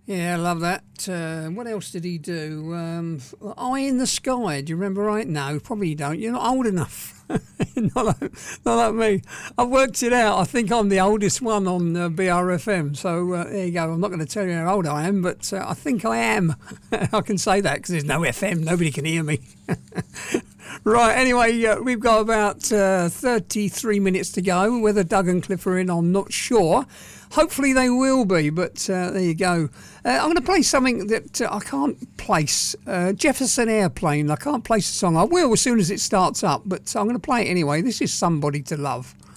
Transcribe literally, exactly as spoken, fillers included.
Yeah, I love that. Uh, what else did he do? Um, Eye in the Sky. Do you remember right? No, probably you don't. You're not old enough. not, like, not like me. I've worked it out. I think I'm the oldest one on uh, B R F M. So uh, there you go. I'm not going to tell you how old I am, but uh, I think I am. I can say that because there's no F M. Nobody can hear me. Right, anyway, uh, we've got about uh, thirty-three minutes to go. Whether Doug and Cliff are in, I'm not sure. Hopefully they will be, but uh, there you go. Uh, I'm going to play something that uh, I can't place. Uh, Jefferson Airplane. I can't place the song. I will as soon as it starts up, but I'm going to play it anyway. This is Somebody to Love.